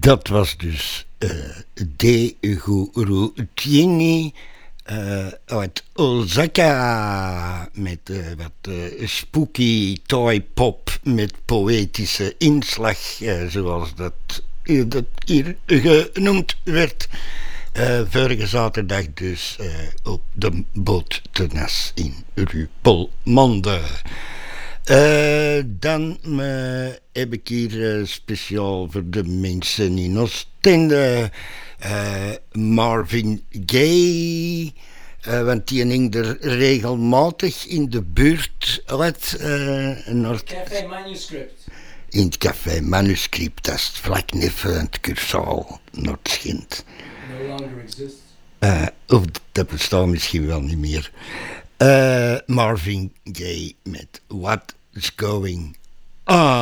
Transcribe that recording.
Dat was dus De Gurutini uit Osaka met wat spooky toy pop met poëtische inslag, zoals dat hier genoemd werd. Vorige zaterdag dus op de boot te Nas in Rupelmonde. Dan heb ik hier speciaal voor de mensen in Oostende Marvin Gaye, want die hing er regelmatig in de buurt uit. Café Manuscript. In het Café Manuscript, dat is vlak neven aan het Cursaal, Noord-Schint. No longer exists. Of dat bestaat misschien wel niet meer. Marvin Gaye met What's Going On.